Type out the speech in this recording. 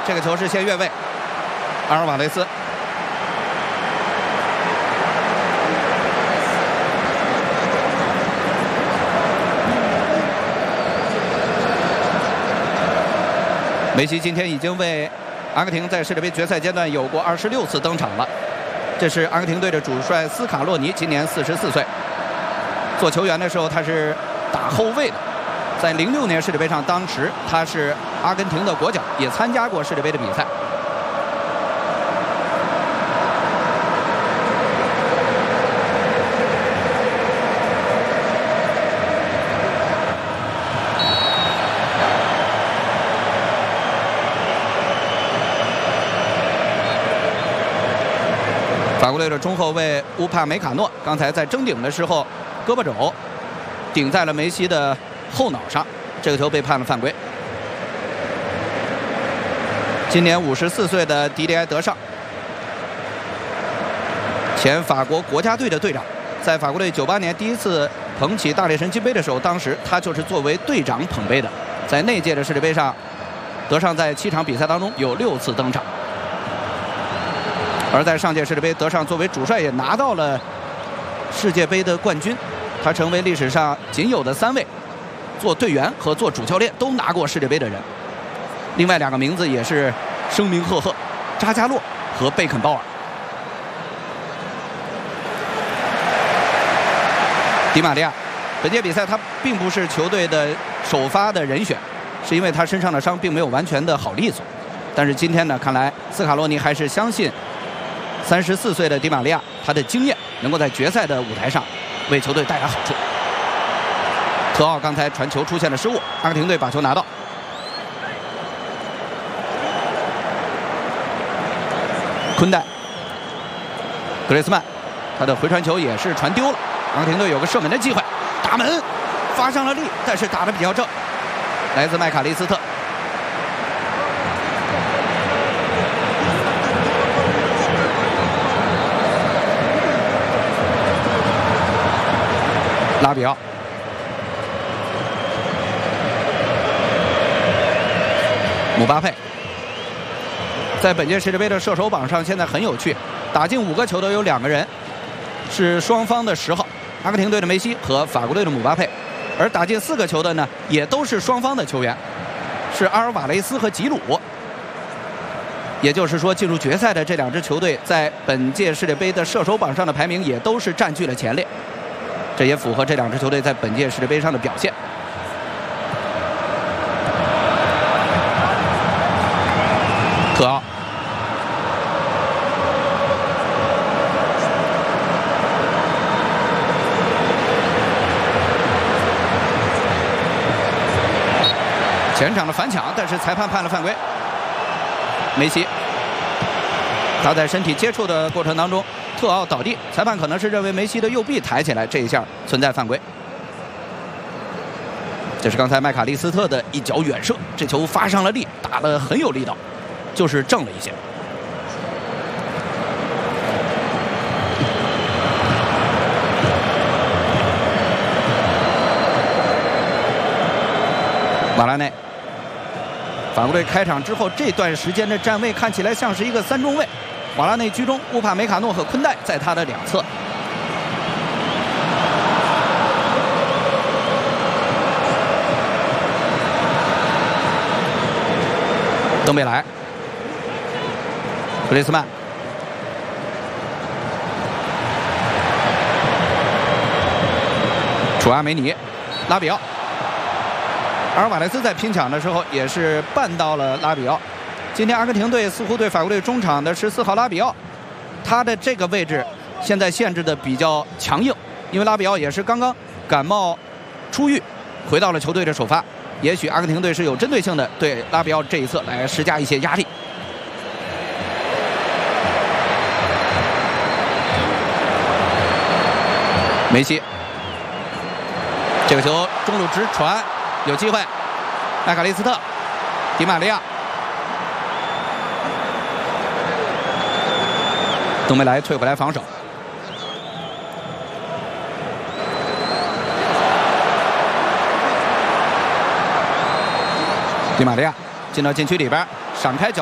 这个球是先越位，阿尔瓦雷斯。梅西今天已经为阿根廷在世界杯决赛阶段有过26次登场了。这是阿根廷队的主帅斯卡洛尼，今年44岁。做球员的时候他是打后卫的，在06年世界杯上，当时他是阿根廷的国脚，也参加过世界杯的比赛。法国队的中后卫乌帕梅卡诺刚才在争顶的时候，胳膊肘顶在了梅西的后脑上，这个球被判了犯规。今年54岁的迪迪埃·德尚，前法国国家队的队长，在法国队98年第一次捧起大力神金杯的时候，当时他就是作为队长捧杯的。在那届的世界杯上，德尚在7场比赛当中有6次登场。而在上届世界杯，德尚作为主帅也拿到了世界杯的冠军，他成为历史上仅有的3位做队员和做主教练都拿过世界杯的人。另外2个名字也是声名赫赫，扎加洛和贝肯鲍尔。迪玛利亚，本届比赛他并不是球队的首发的人选，是因为他身上的伤并没有完全的好利索。但是今天呢，看来斯卡洛尼还是相信34岁的迪玛利亚，他的经验能够在决赛的舞台上为球队带来好处。特奥刚才传球出现了失误，阿根廷队把球拿到。昆代，格雷斯曼，他的回传球也是传丢了。阿根廷队有个射门的机会，打门，发上了力，但是打得比较正。来自麦卡利斯特。拉比奥，姆巴佩，在本届世界杯的射手榜上现在很有趣，打进5个球的有2个人是双方的10号，阿根廷队的梅西和法国队的姆巴佩，而打进4个球的呢也都是双方的球员，是阿尔瓦雷斯和吉鲁。也就是说，进入决赛的这2支球队在本届世界杯的射手榜上的排名也都是占据了前列。这也符合这2支球队在本届世界杯上的表现。特奥，前场的反抢，但是裁判判了犯规。梅西，他在身体接触的过程当中，特奥倒地，裁判可能是认为梅西的右臂抬起来，这一下存在犯规。这是刚才麦卡利斯特的一脚远射，这球发上了力，打得很有力道，就是正了一些。瓦拉内，法国队开场之后这段时间的站位看起来像是一个3中卫。瓦拉内居中，乌帕梅卡诺和昆代在他的2侧。登贝莱，格雷斯曼，楚阿梅尼，拉比奥。阿尔瓦雷斯在拼抢的时候也是绊到了拉比奥。今天阿根廷队似乎对法国队中场的14号拉比奥，他的这个位置现在限制的比较强硬，因为拉比奥也是刚刚感冒出狱，回到了球队的首发。也许阿根廷队是有针对性的对拉比奥这一侧来施加一些压力。梅西，这个球中路直传，有机会。麦卡利斯特，迪玛利亚。登贝莱退回来防守，迪玛利亚进到禁区里边，闪开脚。